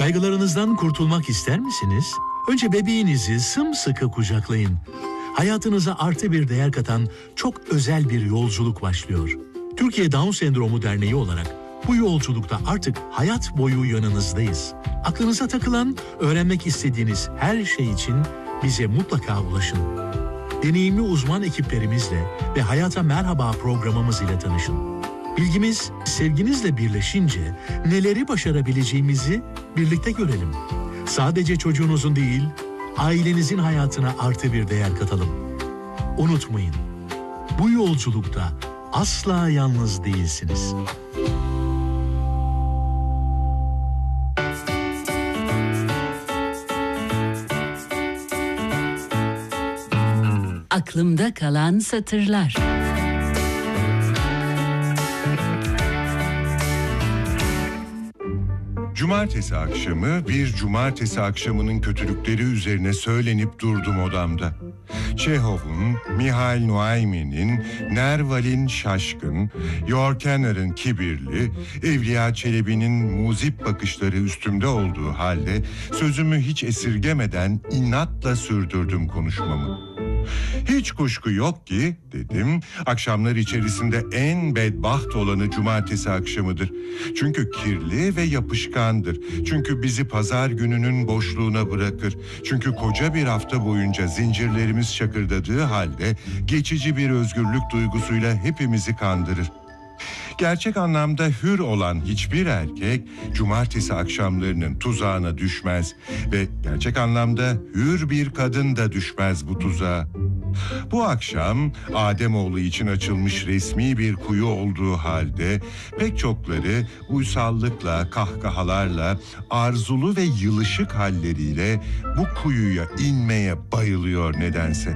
Kaygılarınızdan kurtulmak ister misiniz? Önce bebeğinizi sımsıkı kucaklayın. Hayatınıza artı bir değer katan çok özel bir yolculuk başlıyor. Türkiye Down Sendromu Derneği olarak bu yolculukta artık hayat boyu yanınızdayız. Aklınıza takılan, öğrenmek istediğiniz her şey için bize mutlaka ulaşın. Deneyimli uzman ekiplerimizle ve Hayata Merhaba programımız ile tanışın. Bilgimiz sevginizle birleşince neleri başarabileceğimizi birlikte görelim. Sadece çocuğunuzun değil, ailenizin hayatına artı bir değer katalım. Unutmayın, bu yolculukta asla yalnız değilsiniz. Aklımda kalan satırlar. Cumartesi akşamı bir cumartesi akşamının kötülükleri üzerine söylenip durdum odamda. Çehov'un, Mihail Nuaymi'nin, Nerval'in şaşkın, Yorkener'in kibirli, Evliya Çelebi'nin muzip bakışları üstümde olduğu halde sözümü hiç esirgemeden inatla sürdürdüm konuşmamı. Hiç kuşku yok ki, dedim, akşamlar içerisinde en bedbaht olanı cumartesi akşamıdır. Çünkü kirli ve yapışkandır. Çünkü bizi pazar gününün boşluğuna bırakır. Çünkü koca bir hafta boyunca zincirlerimiz şakırdadığı halde geçici bir özgürlük duygusuyla hepimizi kandırır. Gerçek anlamda hür olan hiçbir erkek cumartesi akşamlarının tuzağına düşmez ve gerçek anlamda hür bir kadın da düşmez bu tuzağa. Bu akşam Ademoğlu için açılmış resmi bir kuyu olduğu halde pek çokları uysallıkla, kahkahalarla, arzulu ve yılışık halleriyle bu kuyuya inmeye bayılıyor nedense.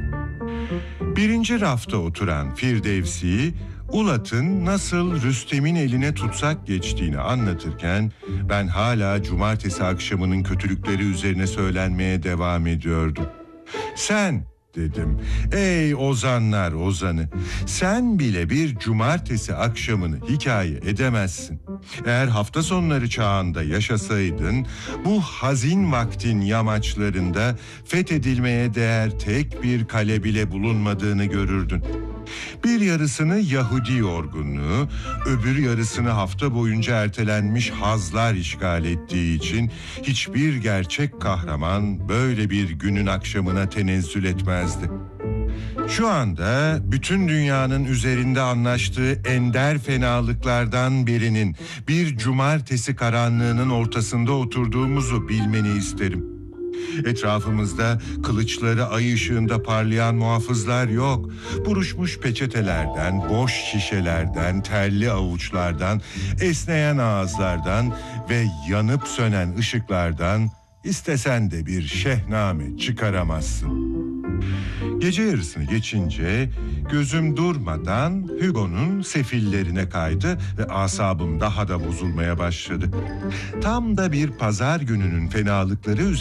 Birinci rafta oturan Firdevsi, Ulat'ın nasıl Rüstem'in eline tutsak geçtiğini anlatırken ben hala cumartesi akşamının kötülükleri üzerine söylenmeye devam ediyordum. Sen, dedim, ey ozanlar ozanı, sen bile bir cumartesi akşamını hikaye edemezsin. Eğer hafta sonları çağında yaşasaydın, bu hazin vaktin yamaçlarında fethedilmeye değer tek bir kale bile bulunmadığını görürdün. Bir yarısını Yahudi yorgunluğu, öbür yarısını hafta boyunca ertelenmiş hazlar işgal ettiği için hiçbir gerçek kahraman böyle bir günün akşamına tenezzül etmezdi. Şu anda bütün dünyanın üzerinde anlaştığı ender fenalıklardan birinin bir cumartesi karanlığının ortasında oturduğumuzu bilmeni isterim. Etrafımızda kılıçları ay ışığında parlayan muhafızlar yok. Buruşmuş peçetelerden, boş şişelerden, terli avuçlardan, esneyen ağızlardan ve yanıp sönen ışıklardan istesen de bir şehname çıkaramazsın. Gece yarısını geçince gözüm durmadan Hugo'nun sefillerine kaydı ve asabım daha da bozulmaya başladı. Tam da bir pazar gününün fenalıkları